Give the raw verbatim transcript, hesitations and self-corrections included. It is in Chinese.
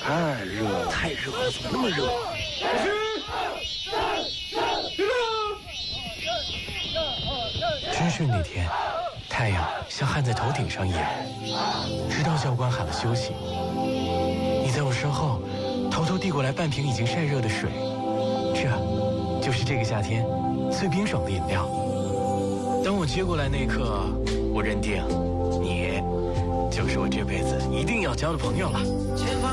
太热了，太热了，怎么那么热？ 军训那天，太阳像焊在头顶上一样，直到教官喊了休息。你在我身后，偷偷递过来半瓶已经晒热的水，这就是这个夏天最冰爽的饮料。当我接过来那一刻，我认定你就是我这辈子一定要交的朋友了。